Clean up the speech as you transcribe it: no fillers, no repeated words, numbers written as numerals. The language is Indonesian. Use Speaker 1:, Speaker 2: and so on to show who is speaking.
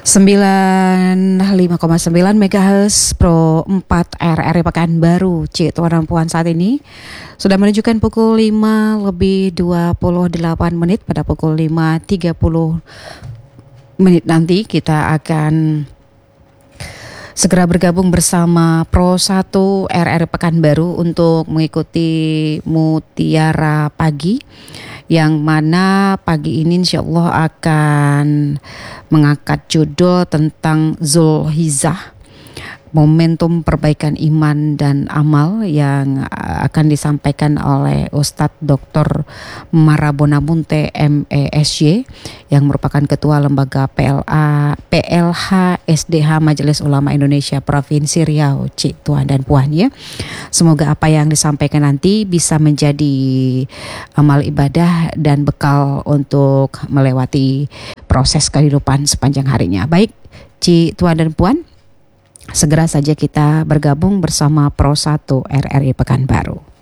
Speaker 1: 95,9 MHz Pro 4 RRI Pekanbaru. Cik tuan dan puan, saat ini sudah menunjukkan pukul 5 lebih 28 menit. Pada pukul 5.30 menit nanti kita akan segera bergabung bersama Pro 1 RRI Pekanbaru untuk mengikuti Mutiara Pagi, yang mana pagi ini insya Allah akan mengangkat judul tentang Zulhijjah, momentum perbaikan iman dan amal, yang akan disampaikan oleh Ustadz Dr. Marabonamunte MESY, yang merupakan Ketua Lembaga PLH SDH Majelis Ulama Indonesia Provinsi Riau. Cik tuan dan puan ya, semoga apa yang disampaikan nanti bisa menjadi amal ibadah dan bekal untuk melewati proses kehidupan sepanjang harinya. Baik Cik tuan dan puan, segera saja kita bergabung bersama Pro 1 RRI Pekanbaru.